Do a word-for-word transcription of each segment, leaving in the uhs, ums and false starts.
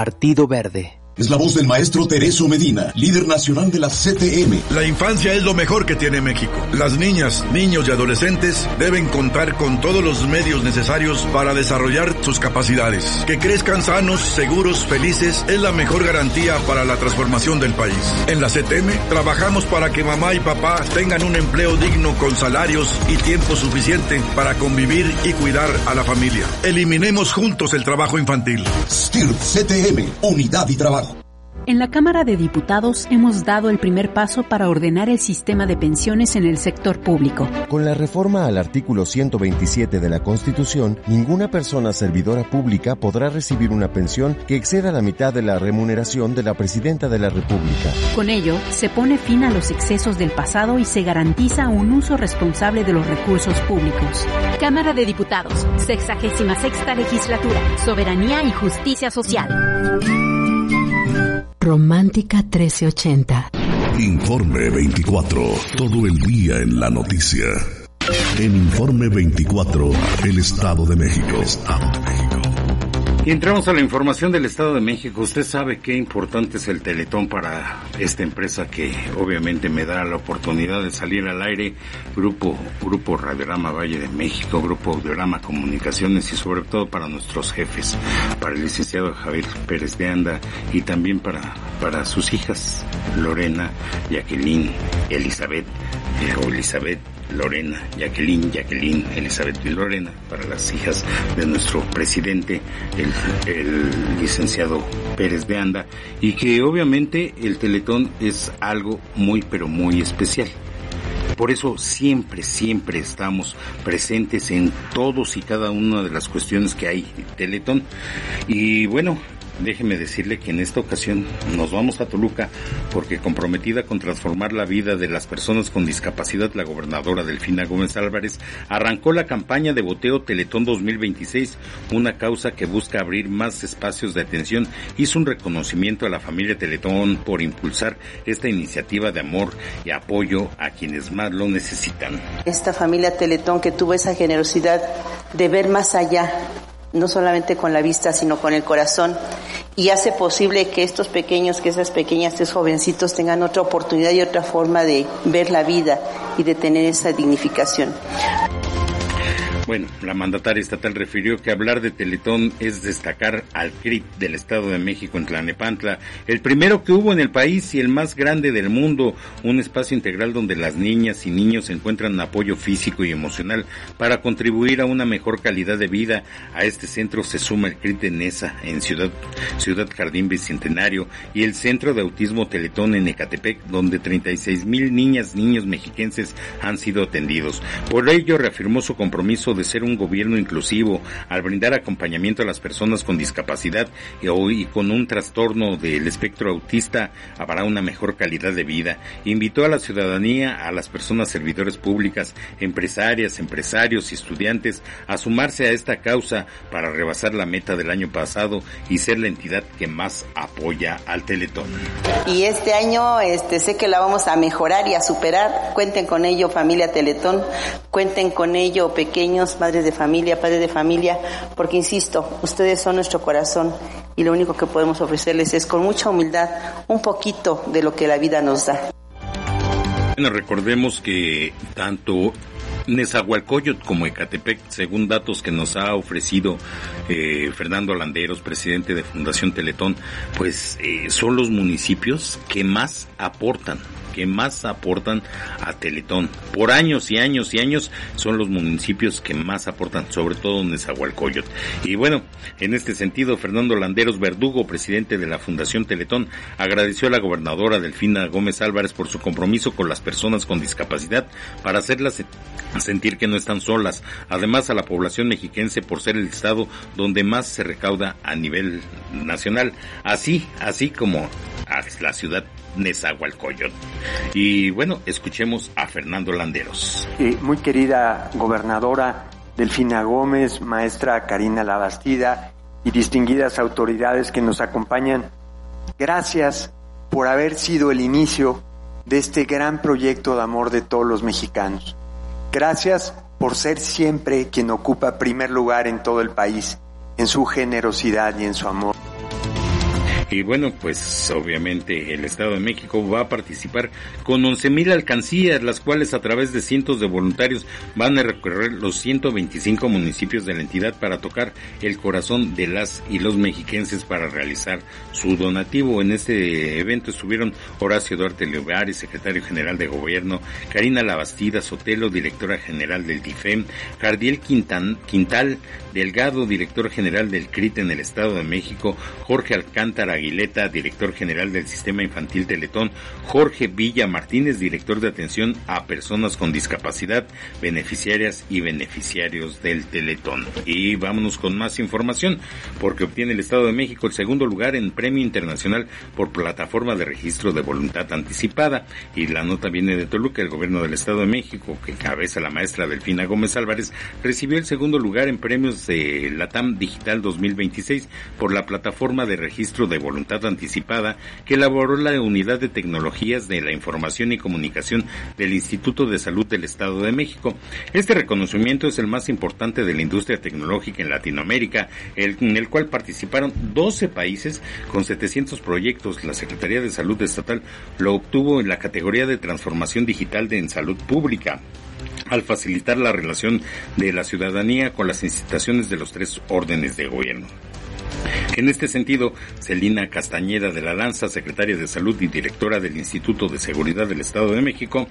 Partido Verde. Es la voz del maestro Tereso Medina, líder nacional de la C T M. La infancia es lo mejor que tiene México. Las niñas, niños y adolescentes deben contar con todos los medios necesarios para desarrollar sus capacidades. Que crezcan sanos, seguros, felices es la mejor garantía para la transformación del país. En la C T M trabajamos para que mamá y papá tengan un empleo digno con salarios y tiempo suficiente para convivir y cuidar a la familia. Eliminemos juntos el trabajo infantil. S T I R C T M, Unidad y Trabajo. En la Cámara de Diputados hemos dado el primer paso para ordenar el sistema de pensiones en el sector público. Con la reforma al artículo ciento veintisiete de la Constitución, ninguna persona servidora pública podrá recibir una pensión que exceda la mitad de la remuneración de la Presidenta de la República. Con ello, se pone fin a los excesos del pasado y se garantiza un uso responsable de los recursos públicos. Cámara de Diputados, sexagésima sexta legislatura, Soberanía y Justicia Social. Romántica trece ochenta. Informe veinticuatro. Todo el día en la noticia. En Informe veinticuatro, el Estado de México. Estado de México. Y entramos a la información del Estado de México. Usted sabe qué importante es el Teletón para esta empresa que obviamente me da la oportunidad de salir al aire. Grupo, Grupo Radiorama Valle de México, Grupo Audiorama Comunicaciones y sobre todo para nuestros jefes, para el licenciado Javier Pérez de Anda y también para, para sus hijas Lorena, Jacqueline, Elizabeth, eh, o Elizabeth, Lorena, Jacqueline, Jacqueline, Elizabeth y Lorena, para las hijas de nuestro presidente, el, el licenciado Pérez de Anda, y que obviamente el Teletón es algo muy pero muy especial. Por eso siempre, siempre estamos presentes en todos y cada una de las cuestiones que hay Teletón. Y bueno, déjeme decirle que en esta ocasión nos vamos a Toluca porque comprometida con transformar la vida de las personas con discapacidad, la gobernadora Delfina Gómez Álvarez arrancó la campaña de boteo Teletón dos mil veintiséis, una causa que busca abrir más espacios de atención. Hizo un reconocimiento a la familia Teletón por impulsar esta iniciativa de amor y apoyo a quienes más lo necesitan. Esta familia Teletón que tuvo esa generosidad de ver más allá, no solamente con la vista, sino con el corazón, y hace posible que estos pequeños, que esas pequeñas, estos jovencitos tengan otra oportunidad y otra forma de ver la vida y de tener esa dignificación. Bueno, la mandataria estatal refirió que hablar de Teletón es destacar al C R I T del Estado de México en Tlalnepantla, el primero que hubo en el país y el más grande del mundo, un espacio integral donde las niñas y niños encuentran apoyo físico y emocional para contribuir a una mejor calidad de vida. A este centro se suma el C R I T de Nesa en Ciudad, Ciudad Jardín Bicentenario y el Centro de Autismo Teletón en Ecatepec, donde treinta y seis mil niñas, niños mexiquenses han sido atendidos. Por ello reafirmó su compromiso de ser un gobierno inclusivo al brindar acompañamiento a las personas con discapacidad y hoy con un trastorno del espectro autista habrá una mejor calidad de vida. Invitó a la ciudadanía, a las personas servidores públicas, empresarias, empresarios y estudiantes a sumarse a esta causa para rebasar la meta del año pasado y ser la entidad que más apoya al Teletón. Y este año este sé que la vamos a mejorar y a superar. Cuenten con ello, familia Teletón, cuenten con ello, pequeños, madres de familia, padres de familia, porque insisto, ustedes son nuestro corazón y lo único que podemos ofrecerles es con mucha humildad un poquito de lo que la vida nos da. Bueno, recordemos que tanto Nezahualcóyotl como Ecatepec, según datos que nos ha ofrecido eh, Fernando Landeros, presidente de Fundación Teletón, pues eh, son los municipios que más aportan que más aportan a Teletón. Por años y años y años son los municipios que más aportan, sobre todo Nezahualcóyotl. Y bueno, en este sentido, Fernando Landeros Verdugo, presidente de la Fundación Teletón, agradeció a la gobernadora Delfina Gómez Álvarez por su compromiso con las personas con discapacidad para hacerlas sentir que no están solas. Además, a la población mexiquense por ser el estado donde más se recauda a nivel nacional, así, así como a la ciudad Nezahualcóyotl. Y bueno, escuchemos a Fernando Landeros. Eh, muy querida gobernadora Delfina Gómez, maestra Karina Labastida y distinguidas autoridades que nos acompañan, gracias por haber sido el inicio de este gran proyecto de amor de todos los mexicanos. Gracias por ser siempre quien ocupa primer lugar en todo el país, en su generosidad y en su amor. Y bueno, pues obviamente el Estado de México va a participar con once mil alcancías, las cuales a través de cientos de voluntarios van a recorrer los ciento veinticinco municipios de la entidad para tocar el corazón de las y los mexiquenses para realizar su donativo. En este evento estuvieron Horacio Duarte Leobares, secretario general de Gobierno, Karina Labastida Sotelo, directora general del D I F E M, Jardiel Quintan, Quintal Delgado, director general del C R I T en el Estado de México, Jorge Alcántara Aguileta, director general del Sistema Infantil Teletón, Jorge Villa Martínez, director de atención a personas con discapacidad, beneficiarias y beneficiarios del Teletón. Y vámonos con más información, porque obtiene el Estado de México el segundo lugar en Premio Internacional por Plataforma de Registro de Voluntad Anticipada. Y la nota viene de Toluca. El gobierno del Estado de México, que encabeza la maestra Delfina Gómez Álvarez, recibió el segundo lugar en premios de LATAM Digital dos mil veintiséis por la Plataforma de Registro de Voluntad Anticipada que elaboró la Unidad de Tecnologías de la Información y Comunicación del Instituto de Salud del Estado de México. Este reconocimiento es el más importante de la industria tecnológica en Latinoamérica, el, en el cual participaron doce países con setecientos proyectos. La Secretaría de Salud Estatal lo obtuvo en la categoría de Transformación Digital de en Salud Pública, al facilitar la relación de la ciudadanía con las instituciones de los tres órdenes de gobierno. En este sentido, Celina Castañeda de la Lanza, secretaria de Salud y directora del Instituto de Seguridad del Estado de México,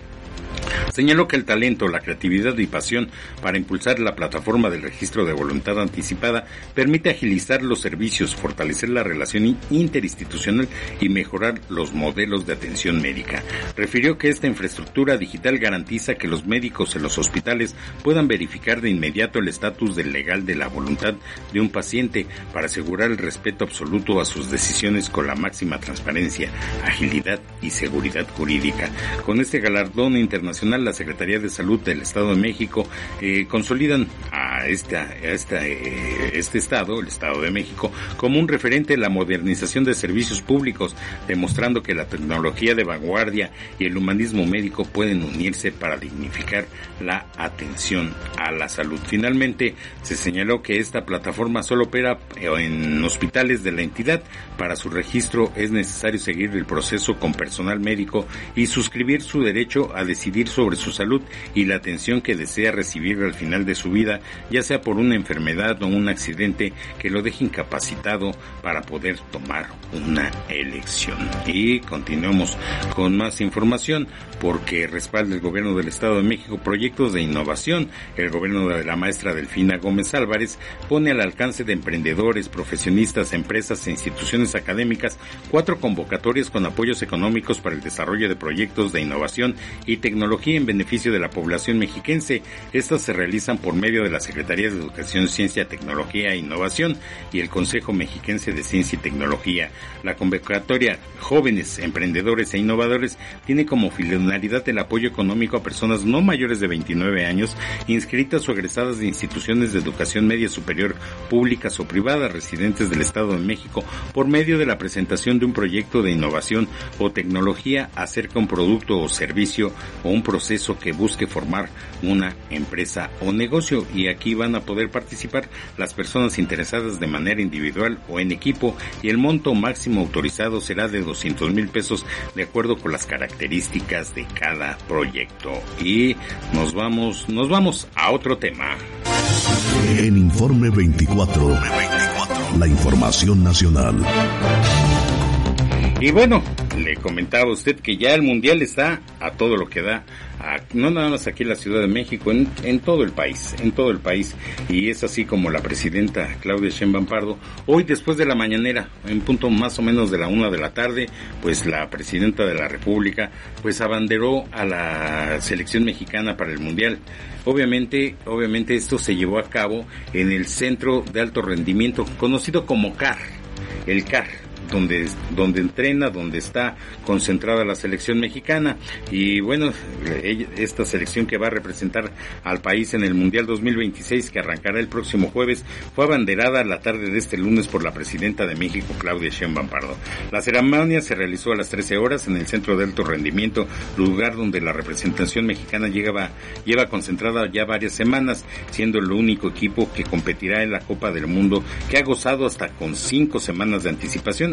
señaló que el talento, la creatividad y pasión para impulsar la plataforma del registro de voluntad anticipada permite agilizar los servicios, fortalecer la relación interinstitucional y mejorar los modelos de atención médica. Refirió que esta infraestructura digital garantiza que los médicos en los hospitales puedan verificar de inmediato el estatus del legal de la voluntad de un paciente para asegurar el respeto absoluto a sus decisiones con la máxima transparencia, agilidad y seguridad jurídica. Con este galardón internacional, la Secretaría de Salud del Estado de México eh, consolidan a, esta, a esta, eh, este Estado, el Estado de México, como un referente en la modernización de servicios públicos, demostrando que la tecnología de vanguardia y el humanismo médico pueden unirse para dignificar la atención a la salud. Finalmente, se señaló que esta plataforma solo opera en hospitales de la entidad. Para su registro es necesario seguir el proceso con personal médico y suscribir su derecho a decidir sobre su salud y la atención que desea recibir al final de su vida, ya sea por una enfermedad o un accidente que lo deje incapacitado para poder tomar una elección. Y continuamos con más información, porque respalda el gobierno del Estado de México proyectos de innovación. El gobierno de la maestra Delfina Gómez Álvarez pone al alcance de emprendedores, profesionistas, empresas e instituciones académicas cuatro convocatorias con apoyos económicos para el desarrollo de proyectos de innovación y tecnología en beneficio de la población mexiquense. Estas se realizan por medio de la Secretaría de Educación, Ciencia, Tecnología e Innovación y el Consejo Mexiquense de Ciencia y Tecnología. La convocatoria Jóvenes, Emprendedores e Innovadores tiene como finalidad el apoyo económico a personas no mayores de veintinueve años inscritas o egresadas de instituciones de educación media superior públicas o privadas residentes del Estado de México por medio de la presentación de un proyecto de innovación o tecnología acerca de un producto o servicio o un proceso que busque formar una empresa o negocio. Y aquí van a poder participar las personas interesadas de manera individual o en equipo, y el monto máximo autorizado será de doscientos mil pesos de acuerdo con las características de cada proyecto. Y nos vamos, nos vamos a otro tema. En Informe veinticuatro, la información nacional. Y bueno, le comentaba a usted que ya el Mundial está a todo lo que da, a, no nada más aquí en la Ciudad de México, en, en todo el país, en todo el país. Y es así como la presidenta Claudia Sheinbaum Pardo, hoy después de la mañanera, en punto más o menos de la una de la tarde, pues la presidenta de la República, pues abanderó a la selección mexicana para el Mundial. Obviamente, obviamente esto se llevó a cabo en el Centro de Alto Rendimiento, conocido como C A R, el C A R. donde donde entrena, donde está concentrada la selección mexicana. Y bueno, esta selección que va a representar al país en el Mundial dos mil veintiséis, que arrancará el próximo jueves, fue abanderada la tarde de este lunes por la presidenta de México, Claudia Sheinbaum Pardo. La ceremonia se realizó a las trece horas en el Centro de Alto Rendimiento, lugar donde la representación mexicana lleva, lleva concentrada ya varias semanas, siendo el único equipo que competirá en la Copa del Mundo, que ha gozado hasta con cinco semanas de anticipación.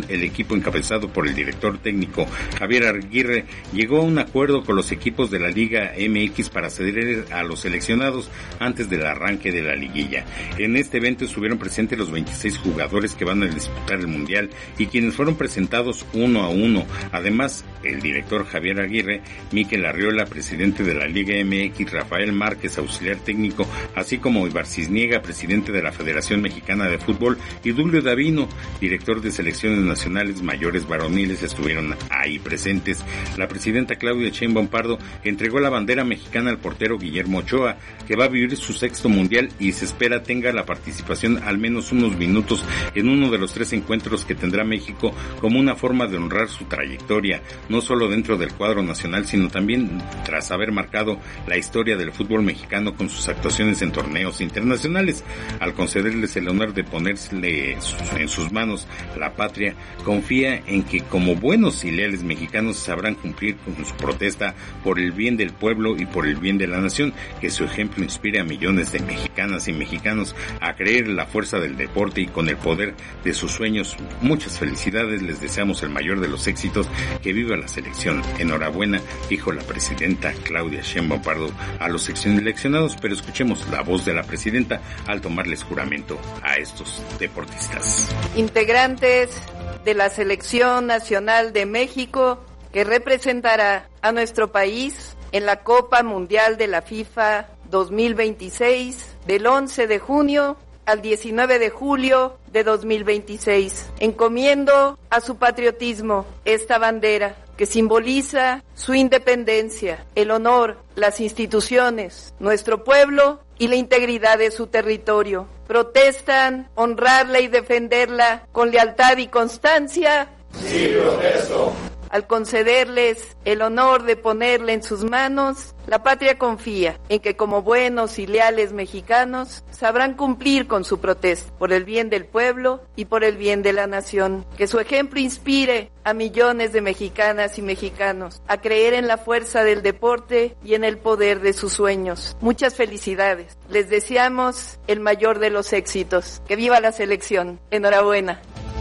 el equipo encabezado por el director técnico Javier Aguirre llegó a un acuerdo con los equipos de la Liga M X para ceder a los seleccionados antes del arranque de la liguilla. En este evento estuvieron presentes los veintiséis jugadores que van a disputar el Mundial y quienes fueron presentados uno a uno. Además, el director Javier Aguirre, Mikel Arriola, presidente de la Liga M X, Rafael Márquez, auxiliar técnico, así como Ibar Cisniega, presidente de la Federación Mexicana de Fútbol, y Dulio Davino, director de selecciones nacionales mayores varoniles, estuvieron ahí presentes. La presidenta Claudia Sheinbaum Pardo entregó la bandera mexicana al portero Guillermo Ochoa, que va a vivir su sexto mundial y se espera tenga la participación al menos unos minutos en uno de los tres encuentros que tendrá México como una forma de honrar su trayectoria, no solo dentro del cuadro nacional, sino también tras haber marcado la historia del fútbol mexicano con sus actuaciones en torneos internacionales. Al concederles el honor de ponérsele en sus manos la patria, confía en que como buenos y leales mexicanos sabrán cumplir con su protesta por el bien del pueblo y por el bien de la nación, que su ejemplo inspire a millones de mexicanas y mexicanos a creer en la fuerza del deporte y con el poder de sus sueños. Muchas felicidades, les deseamos el mayor de los éxitos, que viva la selección. Enhorabuena, dijo la presidenta Claudia Sheinbaum Pardo a los seleccionados, pero escuchemos la voz de la presidenta al tomarles juramento a estos deportistas. Integrantes de la Selección Nacional de México, que representará a nuestro país en la Copa Mundial de la FIFA dos mil veintiséis, del once de junio al diecinueve de julio de dos mil veintiséis. Encomiendo a su patriotismo esta bandera que simboliza su independencia, el honor, las instituciones, nuestro pueblo y la integridad de su territorio. Protestan honrarla y defenderla con lealtad y constancia. Sí, protesto. Al concederles el honor de ponerla en sus manos, la patria confía en que como buenos y leales mexicanos sabrán cumplir con su protesta por el bien del pueblo y por el bien de la nación. Que su ejemplo inspire a millones de mexicanas y mexicanos a creer en la fuerza del deporte y en el poder de sus sueños. Muchas felicidades. Les deseamos el mayor de los éxitos. Que viva la selección. Enhorabuena.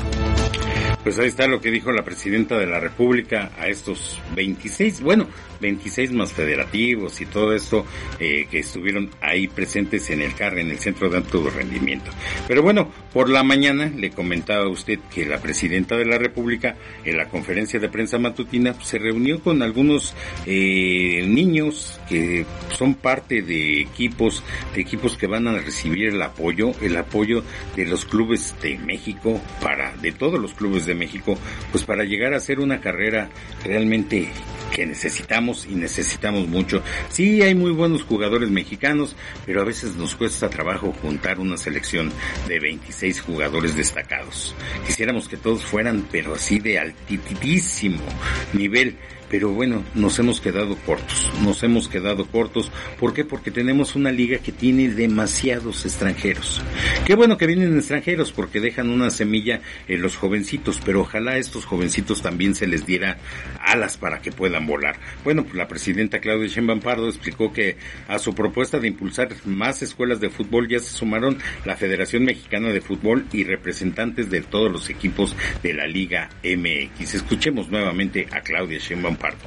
Pues ahí está lo que dijo la presidenta de la República a estos veintiséis, bueno, veintiséis más federativos y todo esto eh, que estuvieron ahí presentes en el C A R, en el Centro de Alto Rendimiento. Pero bueno, por la mañana le comentaba a usted que la presidenta de la República en la conferencia de prensa matutina pues, se reunió con algunos eh, niños que son parte de equipos, de equipos que van a recibir el apoyo, el apoyo de los clubes de México, para, de todos los clubes de México, pues para llegar a hacer una carrera realmente que necesitamos y necesitamos mucho. Sí, hay muy buenos jugadores mexicanos, pero a veces nos cuesta trabajo juntar una selección de veintiséis jugadores destacados. Quisiéramos que todos fueran, pero así de altísimo nivel. Pero bueno, nos hemos quedado cortos, nos hemos quedado cortos. ¿Por qué? Porque tenemos una liga que tiene demasiados extranjeros. Qué bueno que vienen extranjeros porque dejan una semilla en los jovencitos, pero ojalá a estos jovencitos también se les diera alas para que puedan volar. Bueno, pues la presidenta Claudia Sheinbaum Pardo explicó que a su propuesta de impulsar más escuelas de fútbol ya se sumaron la Federación Mexicana de Fútbol y representantes de todos los equipos de la Liga M X. Escuchemos nuevamente a Claudia Sheinbaum Pardo.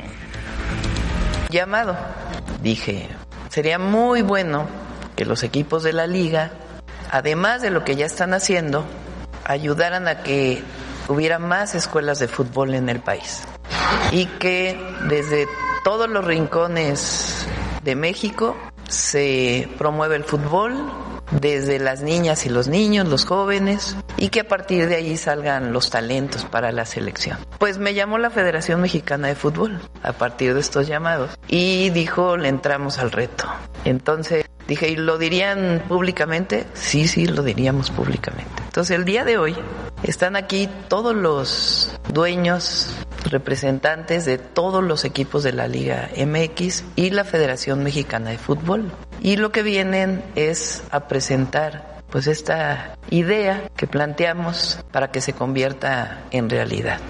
Llamado. Dije, sería muy bueno que los equipos de la liga, además de lo que ya están haciendo, ayudaran a que hubiera más escuelas de fútbol en el país y que desde todos los rincones de México se promueva el fútbol, desde las niñas y los niños, los jóvenes, y que a partir de ahí salgan los talentos para la selección. Pues me llamó la Federación Mexicana de Fútbol a partir de estos llamados y dijo, le entramos al reto. Entonces dije, ¿y lo dirían públicamente? Sí, sí, lo diríamos públicamente. Entonces el día de hoy están aquí todos los dueños, representantes de todos los equipos de la Liga M X y la Federación Mexicana de Fútbol. Y lo que vienen es a presentar pues esta idea que planteamos para que se convierta en realidad.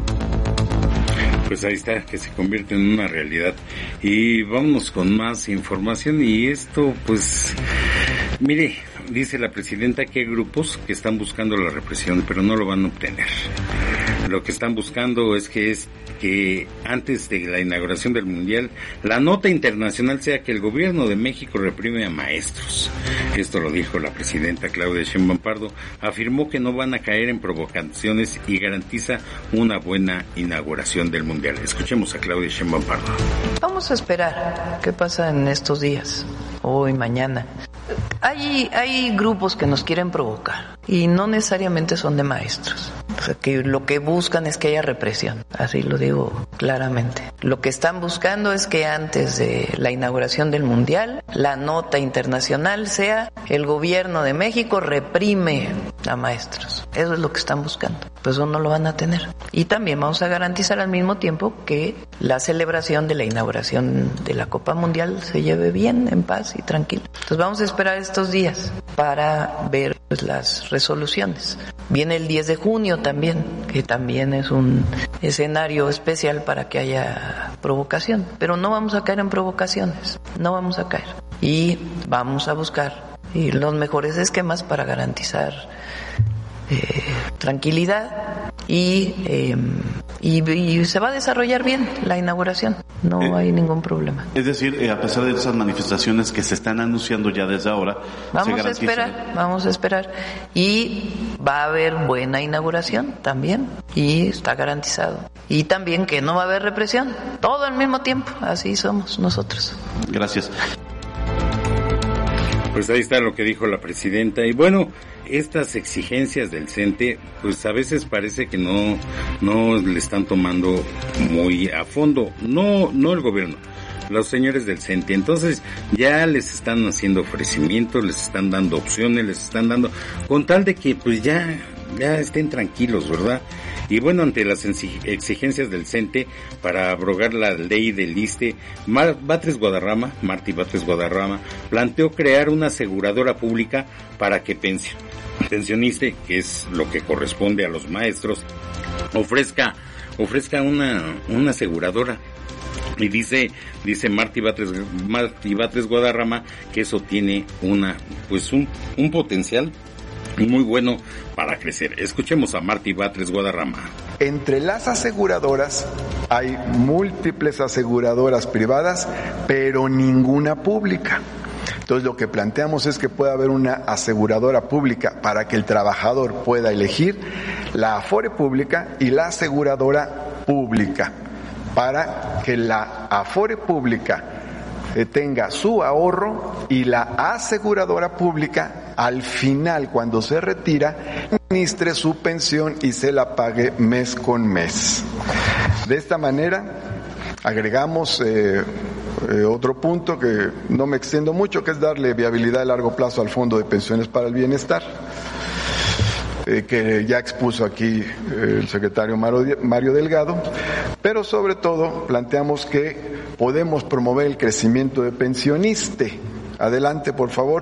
Pues ahí está, que se convierte en una realidad. Y vámonos con más información y esto pues, mire, dice la presidenta que hay grupos que están buscando la represión, pero no lo van a obtener. Lo que están buscando es que es que antes de la inauguración del Mundial, la nota internacional sea que el gobierno de México reprime a maestros. Esto lo dijo la presidenta Claudia Sheinbaum Pardo. Afirmó que no van a caer en provocaciones y garantiza una buena inauguración del Mundial. Escuchemos a Claudia Sheinbaum Pardo. Vamos a esperar qué pasa en estos días, hoy, mañana. Hay, hay grupos que nos quieren provocar y no necesariamente son de maestros. O sea, que lo que buscan es que haya represión, así lo digo claramente. Lo que están buscando es que antes de la inauguración del Mundial, la nota internacional sea el gobierno de México reprime a maestros. Eso es lo que están buscando. Pues eso no lo van a tener. Y también vamos a garantizar al mismo tiempo que la celebración de la inauguración de la Copa Mundial se lleve bien, en paz y tranquilo. Entonces vamos a esperar estos días para ver pues, las resoluciones. Viene el diez de junio también, que también es un escenario especial para que haya provocación. Pero no vamos a caer en provocaciones, no vamos a caer. Y vamos a buscar y los mejores esquemas para garantizar eh, tranquilidad y, eh, y, y se va a desarrollar bien la inauguración, no eh, hay ningún problema. Es decir, eh, a pesar de esas manifestaciones que se están anunciando ya desde ahora, vamos a esperar, vamos a esperar y va a haber buena inauguración también y está garantizado. Y también que no va a haber represión, todo al mismo tiempo, así somos nosotros. Gracias. Pues ahí está lo que dijo la presidenta. Y bueno, estas exigencias del CENTE, pues a veces parece que no, no le están tomando muy a fondo. No, no el gobierno, los señores del CENTE. Entonces ya les están haciendo ofrecimientos, les están dando opciones, les están dando, con tal de que pues ya, ya estén tranquilos, ¿verdad? Y bueno, ante las exigencias del CENTE para abrogar la ley del ISSSTE, Mar- Batres Guadarrama, Martí Batres Guadarrama, planteó crear una aseguradora pública para que pension, pensioniste, que es lo que corresponde a los maestros, ofrezca, ofrezca una, una aseguradora. Y dice, dice Martí Batres, Martí Batres Guadarrama que eso tiene una, pues un, un potencial muy bueno para crecer. Escuchemos a Martí Batres Guadarrama. Entre las aseguradoras hay múltiples aseguradoras privadas, pero ninguna pública. Entonces lo que planteamos es que pueda haber una aseguradora pública para que el trabajador pueda elegir la Afore pública y la aseguradora pública, para que la Afore pública tenga su ahorro y la aseguradora pública al final, cuando se retira, administre su pensión y se la pague mes con mes. De esta manera, agregamos eh, eh, otro punto que no me extiendo mucho, que es darle viabilidad a largo plazo al Fondo de Pensiones para el Bienestar, eh, que ya expuso aquí eh, el secretario Mario Delgado, pero sobre todo planteamos que podemos promover el crecimiento de Pensioniste. Adelante, por favor.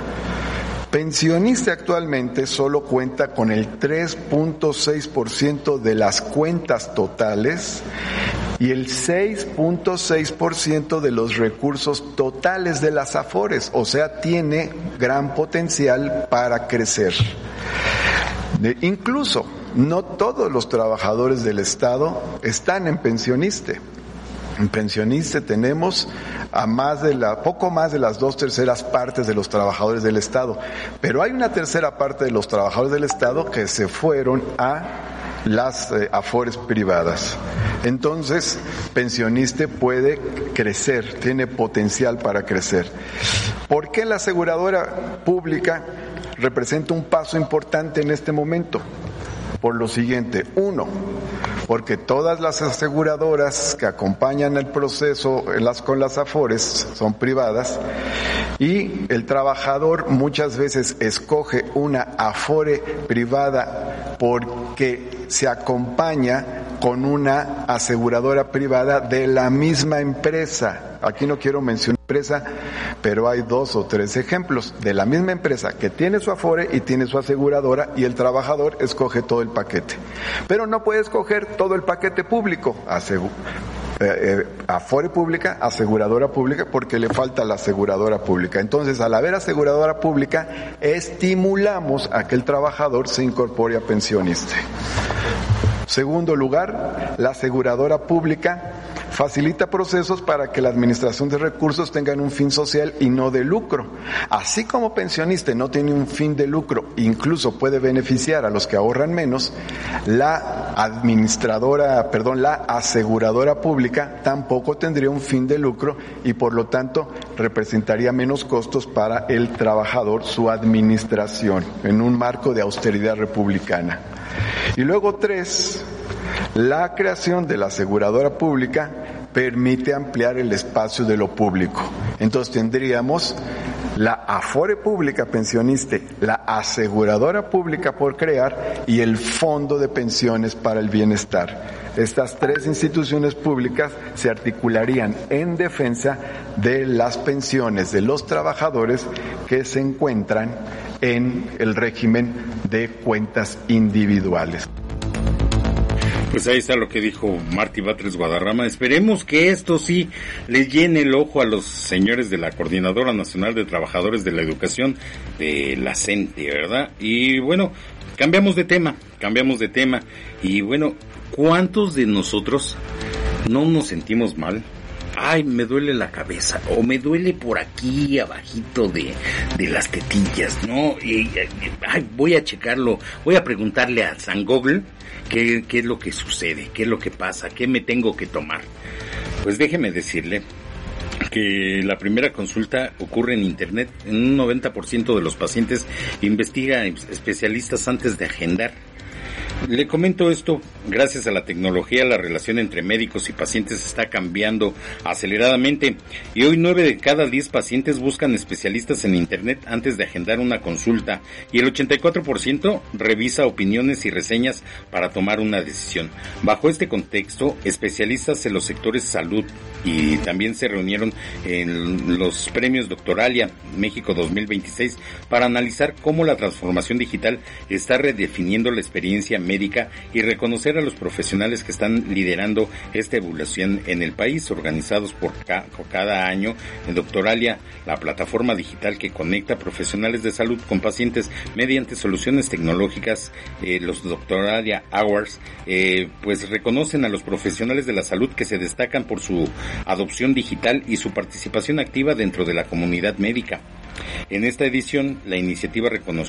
Pensioniste actualmente solo cuenta con el tres punto seis por ciento de las cuentas totales y el seis punto seis por ciento de los recursos totales de las Afores, o sea, tiene gran potencial para crecer. De, incluso, no todos los trabajadores del Estado están en Pensioniste. En Pensioniste tenemos a más de la, poco más de las dos terceras partes de los trabajadores del Estado, pero hay una tercera parte de los trabajadores del Estado que se fueron a las eh, Afores privadas. Entonces, Pensioniste puede crecer, tiene potencial para crecer. ¿Por qué la aseguradora pública representa un paso importante en este momento? Por lo siguiente: uno, porque todas las aseguradoras que acompañan el proceso en las, con las Afores son privadas y el trabajador muchas veces escoge una Afore privada porque se acompaña con una aseguradora privada de la misma empresa. Aquí no quiero mencionar empresa, pero hay dos o tres ejemplos de la misma empresa que tiene su Afore y tiene su aseguradora, y el trabajador escoge todo el paquete. Pero no puede escoger todo el paquete público. eh, Afore pública, aseguradora pública, porque le falta la aseguradora pública. Entonces, al haber aseguradora pública, estimulamos a que el trabajador se incorpore a pensionista. Segundo lugar, la aseguradora pública facilita procesos para que la administración de recursos tenga un fin social y no de lucro. Así como pensionista no tiene un fin de lucro, incluso puede beneficiar a los que ahorran menos, la administradora, perdón, la aseguradora pública tampoco tendría un fin de lucro y por lo tanto representaría menos costos para el trabajador su administración en un marco de austeridad republicana. Y luego tres, la creación de la aseguradora pública permite ampliar el espacio de lo público. Entonces tendríamos la Afore pública pensionista, la aseguradora pública por crear y el Fondo de Pensiones para el Bienestar. Estas tres instituciones públicas se articularían en defensa de las pensiones de los trabajadores que se encuentran en el régimen de cuentas individuales. Pues ahí está lo que dijo Martí Batres Guadarrama. Esperemos que esto sí les llene el ojo a los señores de la Coordinadora Nacional de Trabajadores de la Educación, de la CENTE, ¿verdad? Y bueno, cambiamos de tema, cambiamos de tema. Y bueno, ¿cuántos de nosotros no nos sentimos mal? Ay, me duele la cabeza, o me duele por aquí abajito de, de las tetillas, ¿no? Y, y, ay, voy a checarlo, voy a preguntarle a San Google qué, qué es lo que sucede, qué es lo que pasa, qué me tengo que tomar. Pues déjeme decirle que la primera consulta ocurre en internet. En un noventa por ciento de los pacientes investiga especialistas antes de agendar. Le comento esto, gracias a la tecnología, la relación entre médicos y pacientes está cambiando aceleradamente y hoy nueve de cada diez pacientes buscan especialistas en internet antes de agendar una consulta y el ochenta y cuatro por ciento revisa opiniones y reseñas para tomar una decisión. Bajo este contexto, especialistas en los sectores salud y también se reunieron en los premios Doctoralia México dos mil veintiséis para analizar cómo la transformación digital está redefiniendo la experiencia médica y reconocer a los profesionales que están liderando esta evolución en el país, organizados por ca- cada año en Doctoralia, la plataforma digital que conecta profesionales de salud con pacientes mediante soluciones tecnológicas. Eh, los Doctoralia Awards eh, pues reconocen a los profesionales de la salud que se destacan por su adopción digital y su participación activa dentro de la comunidad médica. En esta edición, la iniciativa reconoció